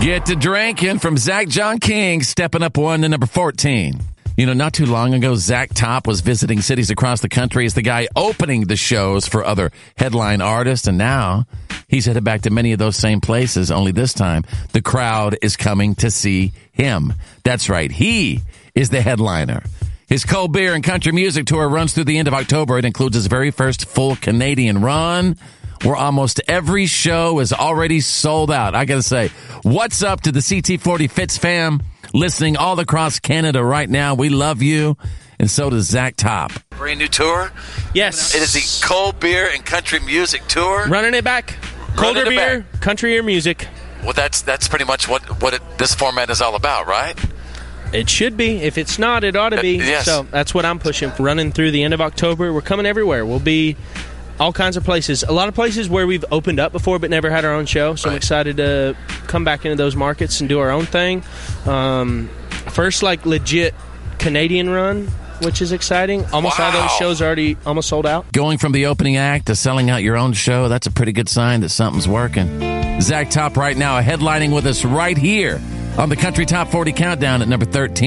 Get to drinking from Zach John King, stepping up one to number 14. You know, not too long ago, Zach Top was visiting cities across the country as the guy opening the shows for other headline artists. And now he's headed back to many of those same places, only this time the crowd is coming to see him. That's right. He is the headliner. His cold beer and country music tour runs through the end of October. It includes his very first full Canadian run, where almost every show is already sold out. I got to say, what's up to the CT40 Fits fam listening all across Canada right now? We love you, and so does Zach Top. Brand new tour? Yes. It is the Cold Beer and Country Music Tour. Running it back. Colder beer, country or music. Well, that's pretty much what this format is all about, right? It should be. If it's not, it ought to be. Yes. So that's what I'm pushing. Running through the end of October. We're coming everywhere. We'll be all kinds of places. A lot of places where we've opened up before but never had our own show. So I'm excited to come back into those markets and do our own thing. First, legit Canadian run, which is exciting. Almost all those shows are already almost sold out. Going from the opening act to selling out your own show, that's a pretty good sign that something's working. Zach Top right now headlining with us right here on the Country Top 40 Countdown at number 13.